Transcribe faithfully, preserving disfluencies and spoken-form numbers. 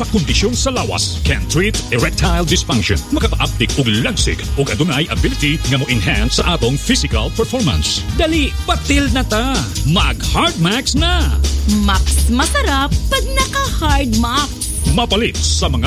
kondisyong sa lawas can treat erectile dysfunction. Makakaaptik og lagsig ug adunay ability nga mo-enhance sa atong physical performance. Dali, patil na ta. Mag-Hard Max na. Max masarap pag naka-Hard Max. Mapalit sa mga